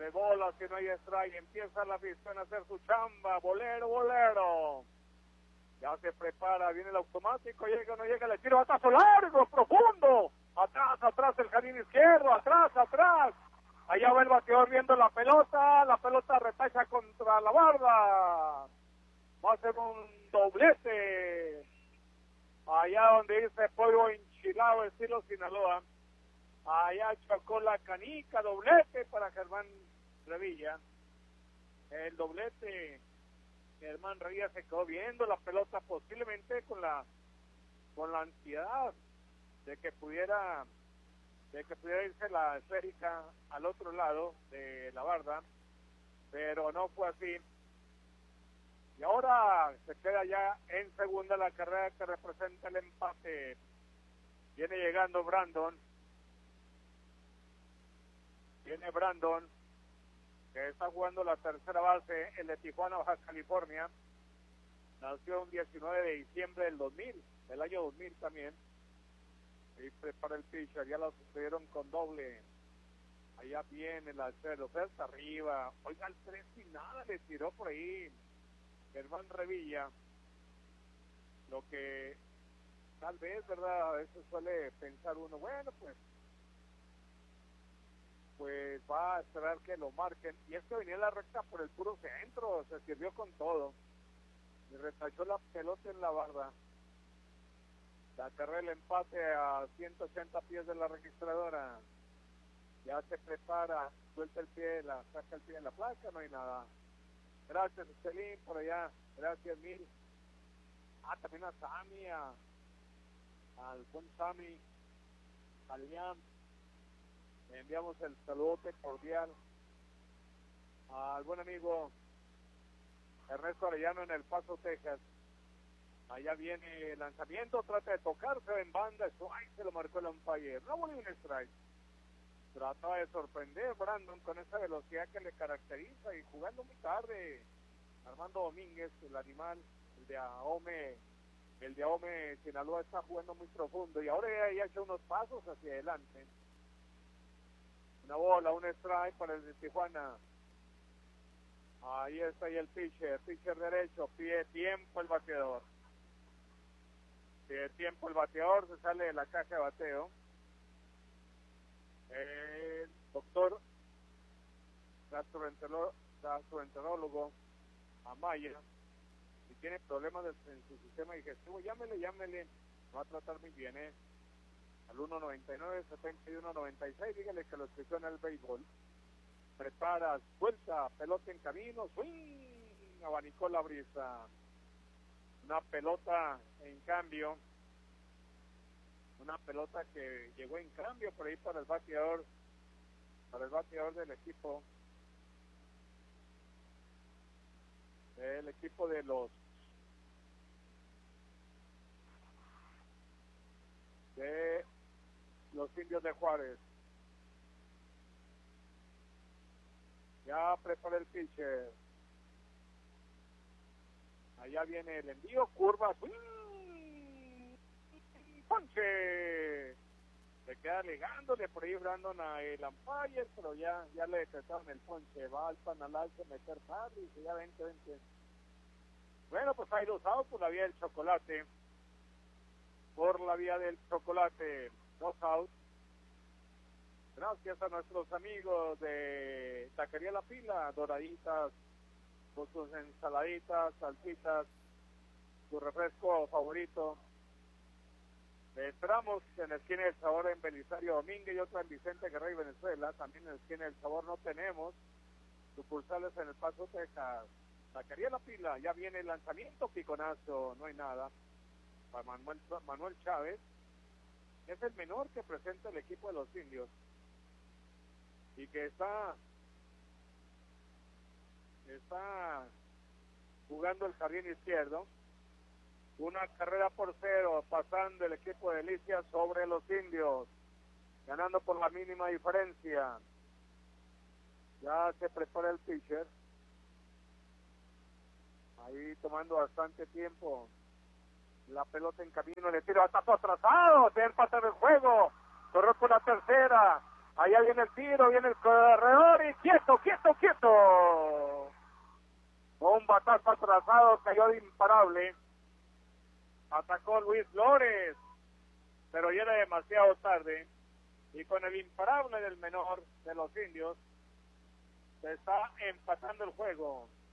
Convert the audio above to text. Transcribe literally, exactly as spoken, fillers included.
Tres bolas y no hay strike. Empieza la afición a hacer su chamba. Bolero, bolero. Ya se prepara, viene el automático, llega, no llega, le tira batazo largo, profundo. Atrás, atrás el jardín izquierdo, atrás, atrás. Allá va el bateador viendo la pelota, la pelota retacha contra la barda. Va a ser un doblete. Allá donde dice pollo enchilado estilo Sinaloa. Allá chocó la canica, doblete para Germán Revilla. El doblete, Germán Revilla se quedó viendo la pelota posiblemente con la con la ansiedad de que pudiera de que pudiera irse la esférica al otro lado de la barda, pero no fue así. Y ahora se queda ya en segunda la carrera que representa el empate. Viene llegando Brandon. Viene Brandon, que está jugando la tercera base, el de Tijuana, Baja California. Nació un diecinueve de diciembre del dos mil, del año dos mil también. Y prepara el pitcher, ya lo sucedieron con doble. Allá viene el acero, fue hasta arriba. Oiga, el tres y nada le tiró por ahí Germán Revilla. Lo que tal vez, ¿verdad? A veces suele pensar uno, bueno, pues pues va a esperar que lo marquen. Y es que venía la recta por el puro centro, se sirvió con todo. Y retachó la pelota en la barda. La carrera del empate a ciento ochenta pies de la registradora. Ya se prepara, suelta el pie, la saca el pie de la placa, no hay nada. Gracias, Estelín, por allá. Gracias, mil. Ah, también a Sammy, a, al buen Sammy, al Liam. Le enviamos el saludote cordial al buen amigo Ernesto Arellano en El Paso, Texas. Allá viene el lanzamiento, trata de tocarse en banda, strike, se lo marcó el umpire. No volvió un strike. Trataba de sorprender Brandon con esa velocidad que le caracteriza y jugando muy tarde. Armando Domínguez, el animal, el de Ahome, el de Ahome Sinaloa está jugando muy profundo y ahora ya, ya ha hecho unos pasos hacia adelante. Una bola, un strike para el de Tijuana. Ahí está ahí el pitcher, pitcher derecho, pide tiempo el bateador. Pide tiempo el bateador, se sale de la caja de bateo. El doctor gastroenterólogo, gastroenterólogo Amaya, si tiene problemas de, en su sistema digestivo, llámele, llámele, va a tratar muy bien, ¿eh? Al uno noventa y nueve, setenta y uno noventa y seis, dígale que lo escuchó en el béisbol. Prepara, suelta, pelota en camino, swing, abanicó la brisa. Una pelota en cambio, una pelota que llegó en cambio por ahí para el bateador, para el bateador del equipo, del equipo de los de los Indios de Juárez. Ya prepara el pitcher. Allá viene el envío, curva, swing, ponche. Se queda legándole por ahí Brandon a el umpire, pero ya, ya le detectaron el ponche. Va al panalal a meter tarde y dice ya vente, vente. Bueno, pues hay dos outs por la vía del chocolate. Por la vía del chocolate, dos outs. Gracias a nuestros amigos de Taquería La Pila, doraditas, con sus ensaladitas, salsitas, su refresco favorito. Le esperamos en la esquina del sabor en Belisario Domínguez y otra en Vicente Guerrero y Venezuela. También en la esquina del sabor no tenemos sucursales en El Paso, Texas. Taquería La Pila, ya viene el lanzamiento, piconazo, no hay nada. Para Manuel, Manuel Chávez, es el menor que presenta el equipo de los Indios y que está está jugando el jardín izquierdo. Una carrera por cero, pasando el equipo de Delicias sobre los Indios, ganando por la mínima diferencia. Ya se prepara el pitcher, ahí tomando bastante tiempo. La pelota en camino, le tiro a tazo atrasado, se empata el juego, corre por la tercera, Allá viene el tiro, viene el corredor y quieto, quieto, quieto. Un batazo atrasado, cayó de imparable. Atacó Luis Flores, pero ya era demasiado tarde. Y con el imparable del menor de los indios, se está empatando el juego.